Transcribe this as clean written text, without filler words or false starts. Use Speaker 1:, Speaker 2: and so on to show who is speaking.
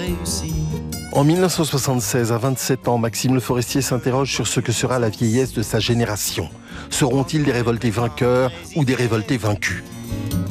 Speaker 1: réussi.
Speaker 2: En 1976, à 27 ans, Maxime Le Forestier s'interroge sur ce que sera la vieillesse de sa génération. Seront-ils des révoltés vainqueurs ou des révoltés vaincus ?